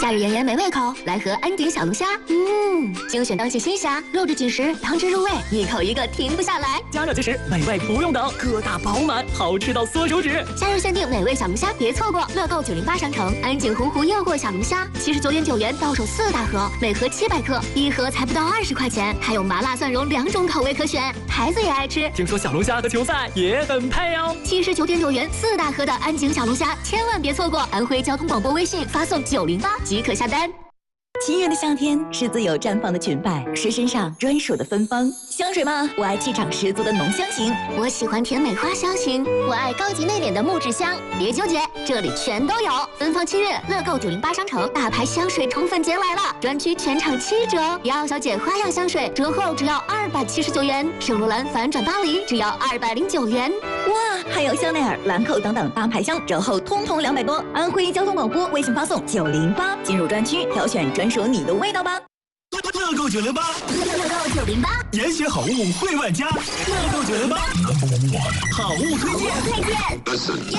夏日炎炎没胃口，来盒安井小龙虾。精选当季新虾，肉质紧实，汤汁入味，一口一个停不下来。 加热即食，美味不用等，个大饱满，好吃到缩手指。 夏日限定美味小龙虾，别错过！乐购908商城，安井洪湖诱惑小龙虾，79.9元到手4大盒，每盒700克，一盒才不到20块钱，还有麻辣蒜蓉2种口味可选，孩子也爱吃。 听说小龙虾和球赛也很配哦。 79.9元4大盒的安井小龙虾，千万别错过！安徽交通广播微信发送908即可下单。 七月的夏天是自由绽放的裙摆，是身上专属的芬芳。香水吗？我爱气场十足的浓香型， 我喜欢甜美花香型，我爱高级内敛的木质香。别纠结，这里全都有。芬芳7月，乐购908商城大牌香水宠粉节来了，专区全场7折。姚小姐花样香水折后只要279元，圣罗兰反转巴黎只要209元。 哇，还有香奈儿、兰蔻等等大牌香折后通通200多。安徽交通广播微信发送908，进入专区挑选专属你的味道吧。 乐购908， 乐购908， 严选好物惠万家。乐购908，好物推荐。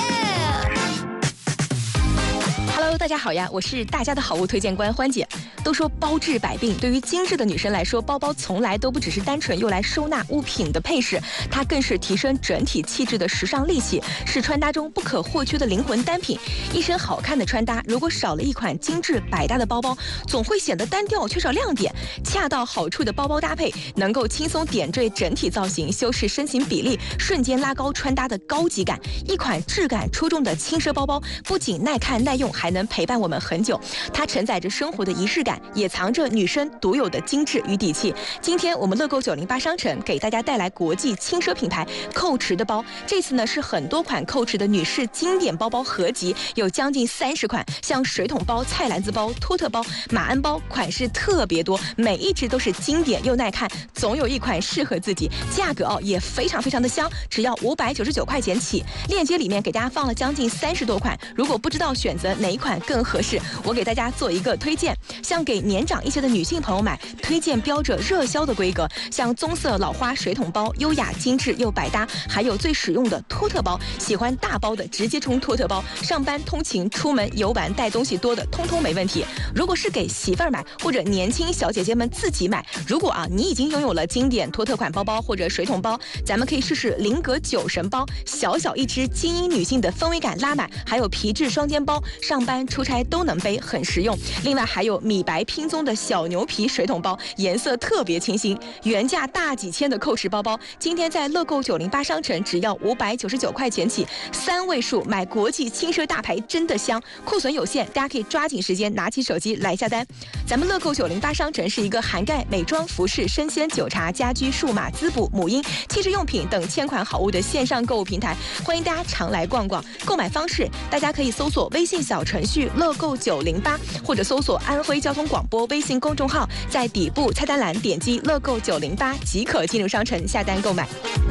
Hello， 大家好呀，我是大家的好物推荐官欢姐。都说包治百病，对于精致的女生来说，包包从来都不只是单纯用来收纳物品的配饰，它更是提升整体气质的时尚利器，是穿搭中不可或缺的灵魂单品。一身好看的穿搭，如果少了一款精致百搭的包包，总会显得单调，缺少亮点。恰到好处的包包搭配，能够轻松点缀整体造型，修饰身形比例，瞬间拉高穿搭的高级感。一款质感出众的轻奢包包，不仅耐看耐用，还能陪伴我们很久。它承载着生活的仪式感，也藏着女生独有的精致与底气。今天我们乐购908商城给大家带来国际轻奢品牌蔻驰的包，这次呢是很多款蔻驰的女士经典包包合集，有将近30款，像水桶包、菜篮子包、托特包、马鞍包，款式特别多，每一只都是经典又耐看，总有一款适合自己。价格也非常的香，只要599块钱起。链接里面给大家放了将近30多款，如果不知道选择哪一款更合适，我给大家做一个推荐。像给年长一些的女性朋友买，推荐标着热销的规格，像棕色老花水桶包，优雅精致又百搭，还有最实用的托特包，喜欢大包的直接冲托特包，上班通勤出门游玩带东西多的通通没问题。如果是给媳妇儿买或者年轻小姐姐们自己买，如果你已经拥有了经典托特款包包或者水桶包，咱们可以试试菱格酒神包，小小一只，精英女性的氛围感拉满，还有皮质双肩包，上班出差都能背，很实用。另外还有米白拼棕的小牛皮水桶包，颜色特别清新，原价大几千的蔻驰包包，今天在乐购908商城只要599块钱起，3位数买国际轻奢大牌真的香，库存有限，大家可以抓紧时间拿起手机来下单。咱们乐购908商城是一个涵盖美妆、服饰、生鲜、酒茶、家居、数码、滋补、母婴、气质用品等1000款好物的线上购物平台，欢迎大家常来逛逛。购买方式，大家可以搜索微信小程序乐购908，或者搜索安徽交通广播微信公众号，在底部菜单栏点击乐购908即可进入商城下单购买。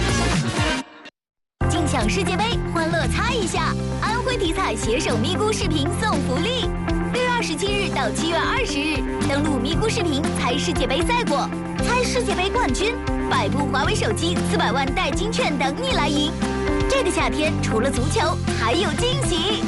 尽享世界杯，欢乐猜一下！安徽体彩携手咪咕视频送福利，6月27日到7月20日，登录咪咕视频猜世界杯赛果，猜世界杯冠军，100部华为手机，400万代金券等你来赢。这个夏天除了足球，还有惊喜！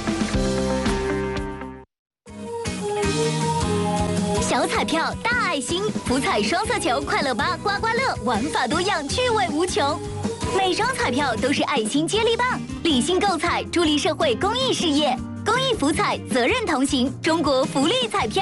小彩票大爱心，福彩双色球快乐8刮刮乐，玩法多样，趣味无穷。每张彩票都是爱心接力棒，理性购彩，助力社会公益事业。公益福彩，责任同行，中国福利彩票。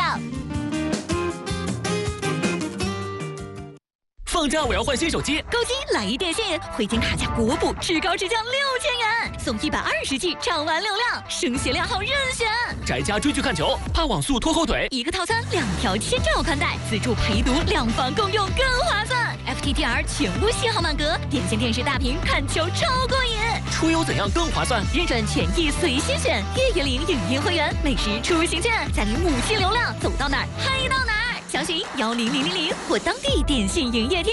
放假我要换新手机， 购机来一电信，回金卡价国补，至高至降6000元，送120G 畅玩流量，声学良好任选。 宅家追剧看球，怕网速拖后腿， 一个套餐2条千兆宽带，自助陪读，2房共用更划算。FTTR 全屋信号满格，点线电视大屏看球超过瘾。 出游怎样更划算？ 日转权益随心选，月月领影音会员，每时出行券，再领母亲流量，走到哪儿嗨到哪儿。详询10000或当地电信营业厅。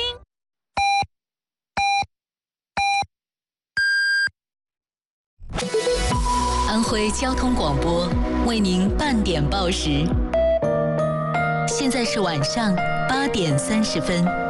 安徽交通广播为您半点报时，现在是晚上8点30分。